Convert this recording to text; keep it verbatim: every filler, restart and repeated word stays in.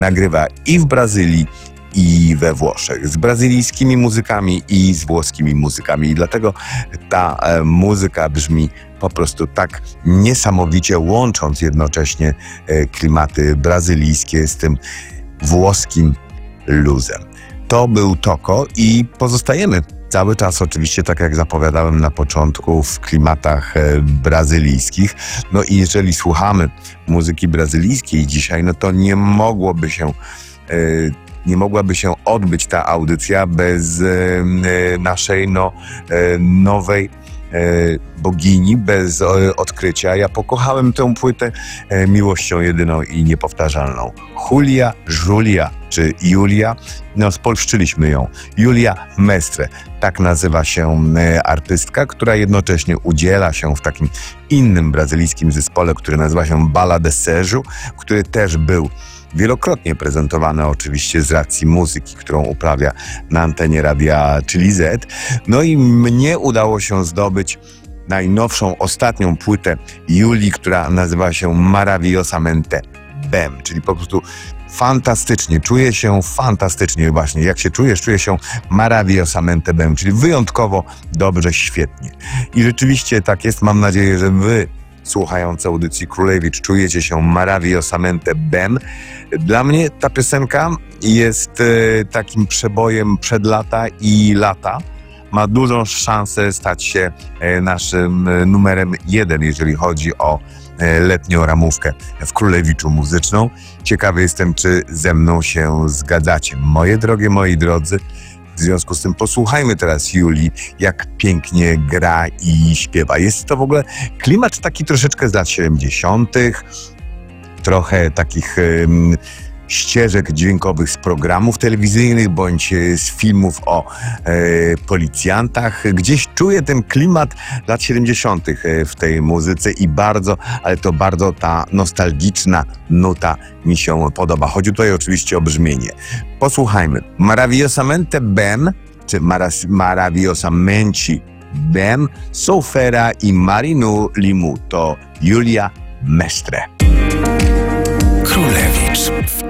nagrywa i w Brazylii, i we Włoszech, z brazylijskimi muzykami i z włoskimi muzykami. I dlatego ta e, muzyka brzmi po prostu tak niesamowicie, łącząc jednocześnie e, klimaty brazylijskie z tym włoskim luzem. To był Toko i pozostajemy cały czas oczywiście, tak jak zapowiadałem na początku, w klimatach e, brazylijskich. No i jeżeli słuchamy muzyki brazylijskiej dzisiaj, no to nie mogłoby się e, nie mogłaby się odbyć ta audycja bez e, naszej no, e, nowej e, bogini, bez e, odkrycia. Ja pokochałem tę płytę e, miłością jedyną i niepowtarzalną. Julia Julia, czy Julia, no spolszczyliśmy ją. Julia Mestre, tak nazywa się e, artystka, która jednocześnie udziela się w takim innym brazylijskim zespole, który nazywa się Bala de Serju, który też był wielokrotnie prezentowane oczywiście z racji muzyki, którą uprawia na antenie radia Chili Z. No i mnie udało się zdobyć najnowszą, ostatnią płytę Julii, która nazywa się Maravillosamente Bem, czyli po prostu fantastycznie, czuję się fantastycznie właśnie. Jak się czujesz? Czuję się maravillosamente bem, czyli wyjątkowo dobrze, świetnie. I rzeczywiście tak jest. Mam nadzieję, że wy, słuchając audycji Królewicz, czujecie się maravillosamente bem. Dla mnie ta piosenka jest e, takim przebojem przed lata i lata. Ma dużą szansę stać się e, naszym e, numerem jeden, jeżeli chodzi o e, letnią ramówkę w Królewiczu muzyczną. Ciekawy jestem, czy ze mną się zgadzacie. Moje drogie, moi drodzy, w związku z tym posłuchajmy teraz Julii, jak pięknie gra i śpiewa. Jest to w ogóle klimat taki troszeczkę z lat siedemdziesiątych, trochę takich um, ścieżek dźwiękowych z programów telewizyjnych bądź z filmów o e, policjantach. Gdzieś czuję ten klimat lat siedemdziesiątych w tej muzyce i bardzo, ale to bardzo ta nostalgiczna nuta mi się podoba. Chodzi tutaj oczywiście o brzmienie. Posłuchajmy. Maravillosamente bem, czy Maras, Maravillosamente bem, Soufera i Marinu Limu. To Julia Mestre. Królewicz.